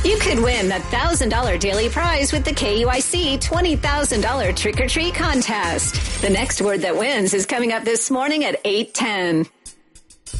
You could win the $1,000 daily prize with the KUIC $20,000 Trick or Treat contest. The next word that wins is coming up this morning at 8:10.